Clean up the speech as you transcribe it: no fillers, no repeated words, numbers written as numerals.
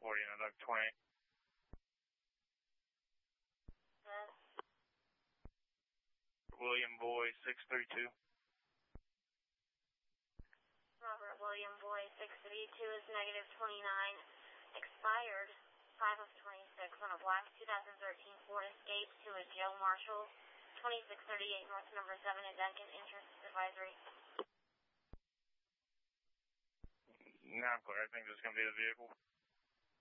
40 and a duck 20. William Boy 632. Robert William Boy 632 is negative 29. Expired 5 of 26 on a black 2013 Ford Escape to a Joe Marshall 2638 North number 7 at Duncan. Interest advisory. Now I'm clear. I think this is going to be the vehicle.